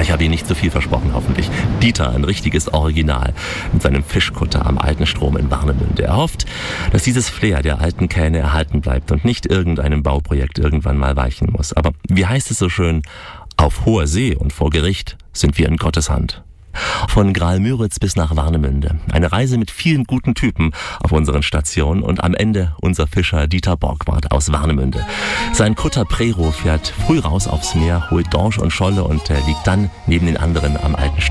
Ich habe Ihnen nicht zu viel versprochen, hoffentlich. Dieter, ein richtiges Original, mit seinem Fischkutter am alten Strom in Warnemünde. Er hofft, dass dieses Flair der alten Kähne erhalten bleibt und nicht irgendeinem Bauprojekt irgendwann mal weichen muss. Aber wie heißt es so schön, auf hoher See und vor Gericht sind wir in Gottes Hand. Von Graal-Müritz bis nach Warnemünde. Eine Reise mit vielen guten Typen auf unseren Stationen und am Ende unser Fischer Dieter Borgward aus Warnemünde. Sein Kutter Prero fährt früh raus aufs Meer, holt Dorsch und Scholle und liegt dann neben den anderen am alten